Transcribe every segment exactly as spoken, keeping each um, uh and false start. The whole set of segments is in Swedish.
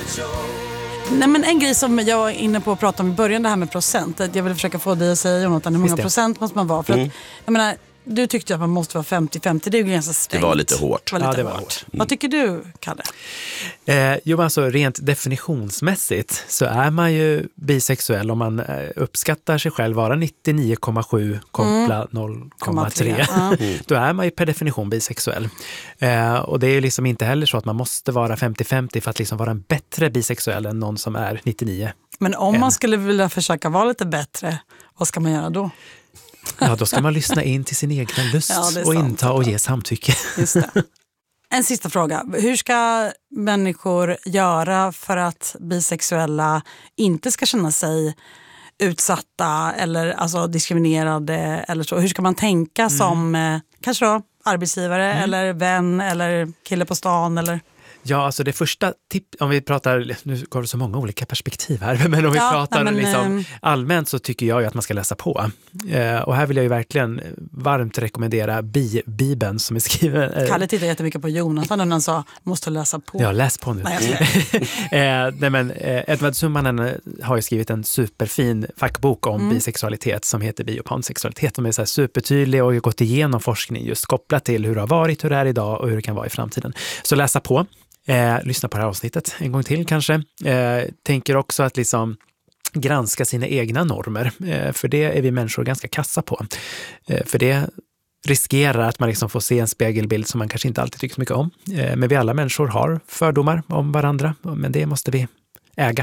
Nej, men en grej som jag var inne på att prata om i början, det här med procent. Jag vill försöka få dig att säga, Jonathan, hur många procent måste man vara? För mm. att, jag menar, du tyckte att man måste vara femtio femtio, det är ju ganska strängt. Det var lite hårt. Det var lite ja, det var hårt. hårt. Mm. Vad tycker du, Kalle? Eh, jo, alltså rent definitionsmässigt så är man ju bisexuell om man uppskattar sig själv vara nittionio komma sju koppla mm. noll komma tre. Mm. Då är man ju per definition bisexuell. Eh, och det är ju liksom inte heller så att man måste vara femtio femtio för att liksom vara en bättre bisexuell än någon som är nittionio. Men om än. man skulle vilja försöka vara lite bättre, vad ska man göra då? Ja, då ska man lyssna in till sin egen lust ja, och inta och ge samtycke. Just det. En sista fråga. Hur ska människor göra för att bisexuella inte ska känna sig utsatta eller alltså diskriminerade eller så? Hur ska man tänka mm. som eh, kanske då arbetsgivare mm. eller vän eller kille på stan eller... Ja, alltså det första tipp, om vi pratar, nu går det så många olika perspektiv här, men om vi ja, pratar nej, men, liksom, allmänt så tycker jag ju att man ska läsa på. Eh, och här vill jag ju verkligen varmt rekommendera Bi- Bibeln som är skriven. Eh, Kalle tittar jättemycket på Jonathan när han sa, måste läsa på. Ja, läs på nu. Nej, eh, nej men eh, Edward Summanen har ju skrivit en superfin fackbok om mm. bisexualitet som heter Bi- och pansexualitet. Som är så här supertydlig och har gått igenom forskning just kopplat till hur det har varit, hur det är idag och hur det kan vara i framtiden. Så läsa på. Eh, lyssna på det här avsnittet en gång till kanske. Eh, tänker också att liksom granska sina egna normer. Eh, för det är vi människor ganska kassa på. Eh, för det riskerar att man liksom får se en spegelbild som man kanske inte alltid tycker så mycket om. Eh, men vi alla människor har fördomar om varandra. Men det måste vi äga.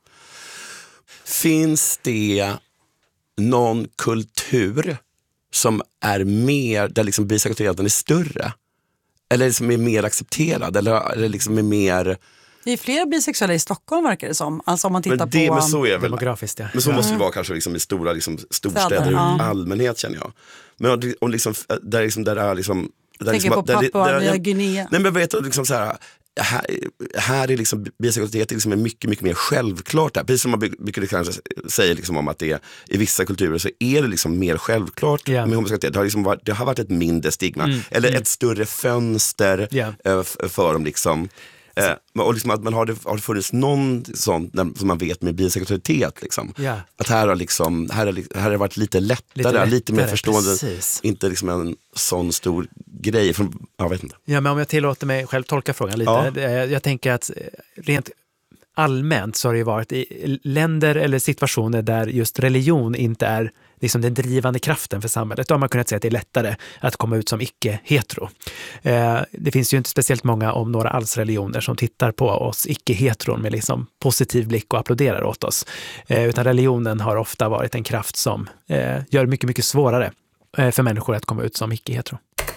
Finns det någon kultur som är mer, där liksom bisexualiteten är större? Eller som är mer accepterad? Eller, eller liksom är mer... Det är fler bisexuella i Stockholm verkar det som. Alltså om man tittar men det, på... Men så är väl, demografiskt, ja. Men så ja. måste det vara kanske liksom i stora liksom, storstäder i ja. allmänhet känner jag. Men om liksom, där, liksom, där är liksom... Där tänker liksom, på där, Papua där, Nya Guinea. Nej men vet du, liksom så här... Här, här är liksom bisexualitet liksom är mycket, mycket mer självklart där. Precis som man brukar kanske säga liksom om att det är, i vissa kulturer så är det liksom mer självklart yeah. med homosexualitet. Det har, liksom varit, det har varit ett mindre stigma. Mm. Eller mm. ett större fönster yeah. äh, för dem liksom. Eh, och liksom att man har det, har det funnits någon sån där, som man vet med bisexualitet liksom. Yeah. Att här har liksom här har, här har det varit lite lättare, lite, lättare, lite mer förstående. Precis. Inte liksom en sån stor grej från, jag vet inte. Ja, men om jag tillåter mig själv tolka frågan lite. Ja. Jag tänker att rent allmänt så har det ju varit i länder eller situationer där just religion inte är liksom den drivande kraften för samhället. Då har man kunnat säga att det är lättare att komma ut som icke-hetero. Eh, det finns ju inte speciellt många, om några alls, religioner som tittar på oss icke-heteron med liksom positiv blick och applåderar åt oss. Eh, utan religionen har ofta varit en kraft som eh, gör mycket, mycket svårare eh, för människor att komma ut som icke-hetero.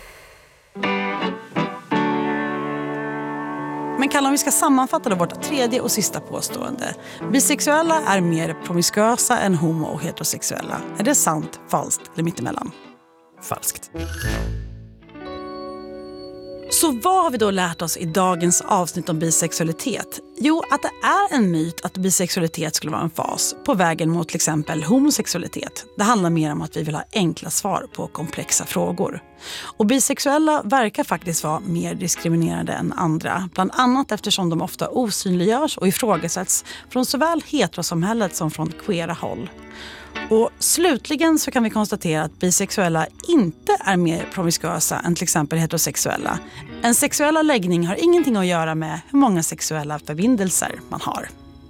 Men Kalle, om vi ska sammanfatta då vårt tredje och sista påstående. Bisexuella är mer promiskuösa än homo- och heterosexuella. Är det sant, falskt eller mittemellan? Falskt. Så vad har vi då lärt oss i dagens avsnitt om bisexualitet? Jo, att det är en myt att bisexualitet skulle vara en fas på vägen mot till exempel homosexualitet. Det handlar mer om att vi vill ha enkla svar på komplexa frågor. Och bisexuella verkar faktiskt vara mer diskriminerade än andra. Bland annat eftersom de ofta osynliggörs och ifrågasätts från såväl heterosamhället som från queera håll. Och slutligen så kan vi konstatera att bisexuella inte är mer promiskuösa än till exempel heterosexuella. En sexuella läggning har ingenting att göra med hur många sexuella förbindelser man har.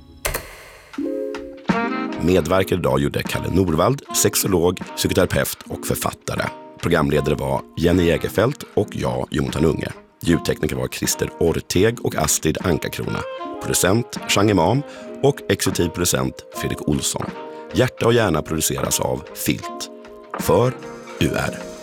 Medverkade idag gjorde Kalle Norvald, sexolog, psykoterapeut och författare. Programledare var Jenny Jägerfelt och jag, Jonathan Unge. Ljudtekniker var Christer Orteg och Astrid Ankarkrona. Producent Jean Imam och exekutiv producent Fredrik Olsson. Hjärta och hjärna produceras av Filt. För U R.